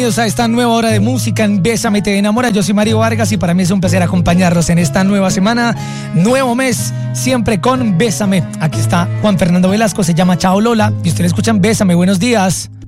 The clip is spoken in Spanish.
Bienvenidos a esta nueva hora de música en Bésame Te Enamora. Yo soy Mario Vargas y para mí es un placer acompañarlos en esta nueva semana, nuevo mes, siempre con Bésame. Aquí está Juan Fernando Velasco, se llama Chao Lola y ustedes escuchan Bésame. Buenos días.